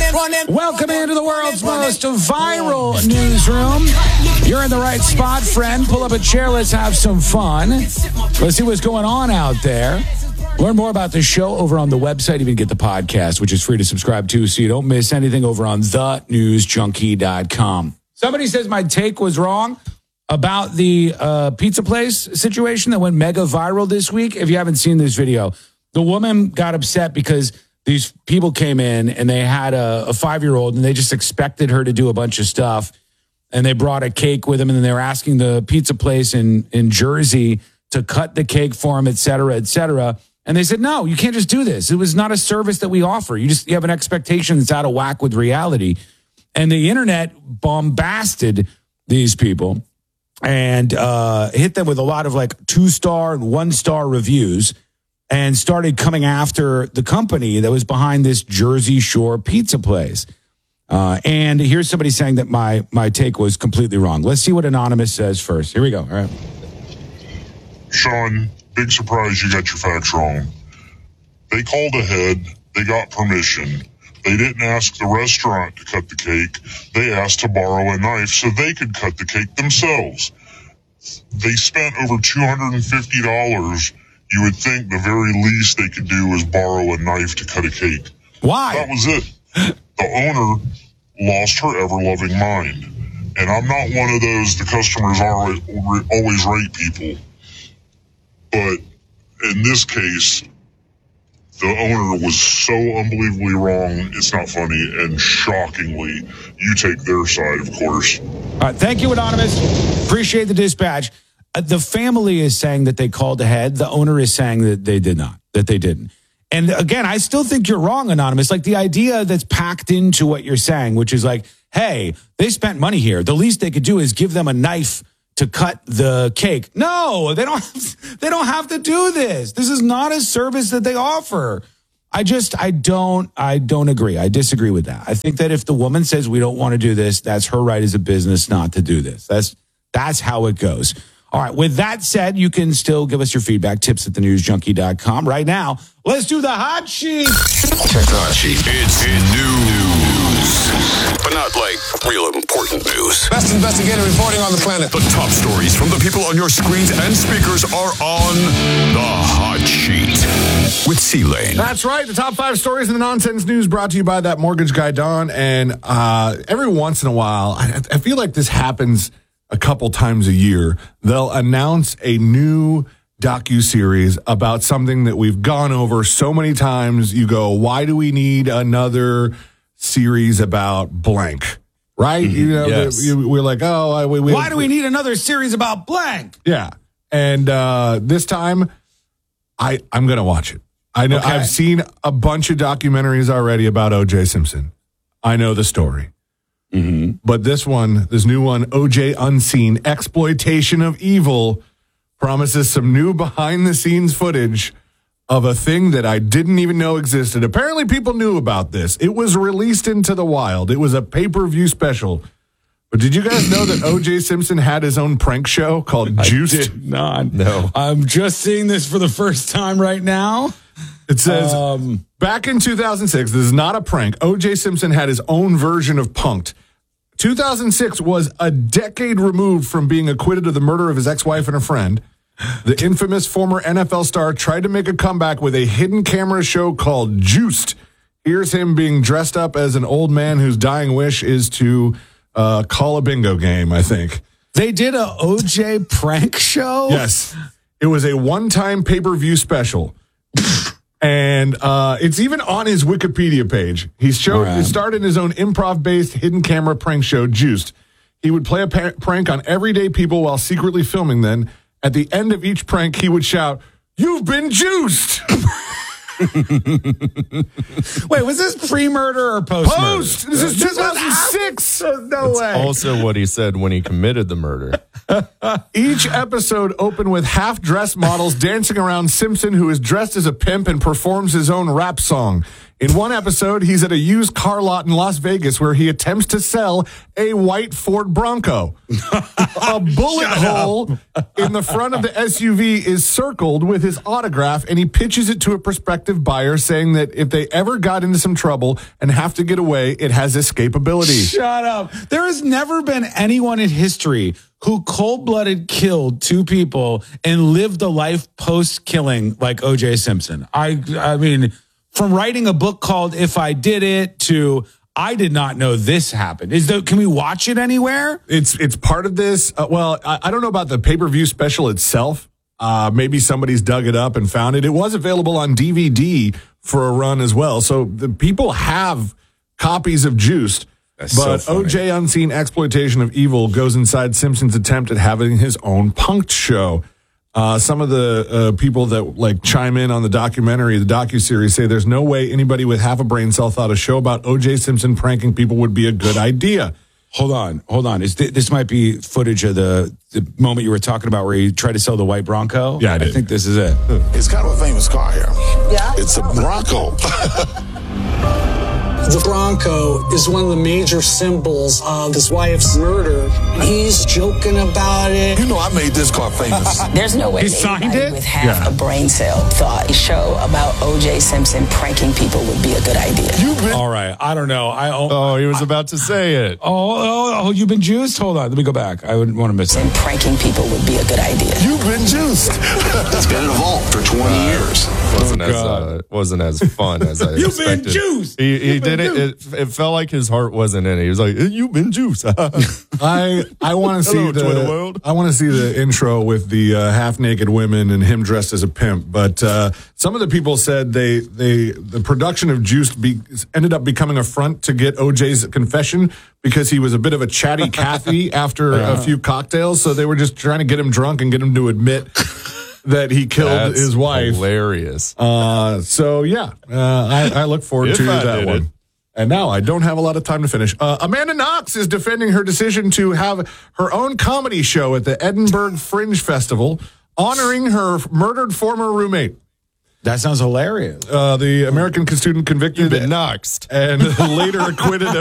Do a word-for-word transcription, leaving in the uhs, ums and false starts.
Welcome into the world's most viral newsroom. You're in the right spot, friend. Pull up a chair. Let's have some fun. Let's see what's going on out there. Learn more about the show over on the website. Even get the podcast, which is free to subscribe to, so you don't miss anything over on the news junkie dot com. Somebody says my take was wrong about the uh, pizza place situation that went mega viral this week. If you haven't seen this video, the woman got upset because these people came in and they had a, a five-year-old and they just expected her to do a bunch of stuff. And they brought a cake with them, and then they were asking the pizza place in, in Jersey to cut the cake for them, et cetera, et cetera. And they said, no, you can't just do this. It was not a service that we offer. You just you have an expectation that's out of whack with reality. And the internet bombasted these people and uh, hit them with a lot of like two-star and one-star reviews and started coming after the company that was behind this Jersey Shore pizza place. Uh, and here's somebody saying that my my take was completely wrong. Let's see what Anonymous says first. Here we go. All right. Sean, big surprise you got your facts wrong. They called ahead. They got permission. They didn't ask the restaurant to cut the cake. They asked to borrow a knife so they could cut the cake themselves. They spent over two hundred fifty dollars. You would think the very least they could do is borrow a knife to cut a cake. Why? That was it. The owner lost her ever-loving mind. And I'm not one of those, the customers are always right people. But in this case, the owner was so unbelievably wrong, it's not funny, and shockingly, you take their side, of course. All right, thank you, Anonymous. Appreciate the dispatch. Uh, the family is saying that they called ahead. The owner is saying that they did not, that they didn't. And again, I still think you're wrong, Anonymous. Like the idea that's packed into what you're saying, which is like, hey, they spent money here. The least they could do is give them a knife to cut the cake. No, they don't, they don't have to do this. This is not a service that they offer. I just, I don't, I don't agree. I disagree with that. I think that if the woman says we don't want to do this, that's her right as a business not to do this. That's, that's how it goes. All right. With that said, you can still give us your feedback, tips at the news junkie dot com. Right now, let's do the hot sheet. Check the hot sheet. It's news, but not like real important news. Best investigative reporting on the planet. The top stories from the people on your screens and speakers are on the hot sheet with C-Lane. That's right. The top five stories in the nonsense news brought to you by that mortgage guy, Don. And uh, every once in a while, I, I feel like this happens a couple times a year. They'll announce a new docuseries about something that we've gone over so many times. You go, why do we need another series about blank? Right? Mm-hmm. You know, yes. you, we're like, oh, I, we, we, why do we need another series about blank? Yeah. And uh, this time, I, I'm going to watch it. I know, okay. I've seen a bunch of documentaries already about O J Simpson. I know the story. Mm-hmm. But this one, this new one, O J Unseen, Exploitation of Evil, promises some new behind-the-scenes footage of a thing that I didn't even know existed. Apparently, people knew about this. It was released into the wild. It was a pay-per-view special. But did you guys know that O J Simpson had his own prank show called Juiced? I did not. No. I'm just seeing this for the first time right now. It says, um, back in two thousand six, this is not a prank, O J Simpson had his own version of Punk'd. two thousand six was a decade removed from being acquitted of the murder of his ex-wife and a friend. The infamous former N F L star tried to make a comeback with a hidden camera show called Juiced. Here's him being dressed up as an old man whose dying wish is to uh, call a bingo game, I think. They did a O J prank show? Yes. It was a one-time pay-per-view special. And uh, it's even on his Wikipedia page. He showed, right. He started his own improv-based hidden camera prank show, Juiced. He would play a pa- prank on everyday people while secretly filming them. At the end of each prank, he would shout, "You've been juiced!" Wait, was this pre-murder or post-murder? Post! This is two thousand six! No That's way. Also what he said when he committed the murder. Each episode opened with half-dressed models dancing around Simpson, who is dressed as a pimp and performs his own rap song. In one episode, he's at a used car lot in Las Vegas where he attempts to sell a white Ford Bronco. A bullet hole in the front of the S U V is circled with his autograph, and he pitches it to a prospective buyer, saying that if they ever got into some trouble and have to get away, it has escapability. Shut up. There has never been anyone in history who cold-blooded killed two people and lived a life post-killing like O J Simpson. I, I mean... From writing a book called If I Did It to I did not know this happened. Is there, can we watch it anywhere? It's it's part of this. Uh, well, I, I don't know about the pay-per-view special itself. Uh, maybe somebody's dug it up and found it. It was available on D V D for a run as well. So the people have copies of Juiced. That's but so funny. O J Unseen Exploitation of Evil goes inside Simpson's attempt at having his own punked show. Uh, some of the uh, people that like chime in on the documentary, the docuseries, say there's no way anybody with half a brain cell thought a show about O J Simpson pranking people would be a good idea. Hold on, hold on. Is th- this might be footage of the, the moment you were talking about where he tried to sell the white Bronco? Yeah, I did. I think this is it. It's kind of a famous car here. Yeah? It's a Bronco. The Bronco is one of the major symbols of his wife's murder. He's joking about it. You know, I made this car famous. There's no way He that signed anybody it? with half Yeah. a brain cell thought a show about O J Simpson pranking people would be a good idea. You've been All right. I don't know. I oh, Oh, he was about to say it. oh, oh, oh, you've been juiced? Hold on. Let me go back. I wouldn't want to miss And it. pranking people would be a good idea. You've been juiced. It's been in a vault for twenty years. Wasn't Oh, as God. uh, wasn't as fun as I You've been expected. juiced. He, he You've been did it, it. It felt like his heart wasn't in it. He was like, "You've been juiced." I I want to see Hello, Twitter the world. I want to see the intro with the uh, half naked women and him dressed as a pimp. But uh, some of the people said they they the production of Juiced be, ended up becoming a front to get O J's confession because he was a bit of a chatty Cathy after a few cocktails. So they were just trying to get him drunk and get him to admit that he killed That's his wife. Hilarious. Uh, so yeah, uh, I, I look forward If to I that did one. it. And now I don't have a lot of time to finish. Uh, Amanda Knox is defending her decision to have her own comedy show at the Edinburgh Fringe Festival, honoring her murdered former roommate. That sounds hilarious. Uh, the American student convicted Been knoxed. and later acquitted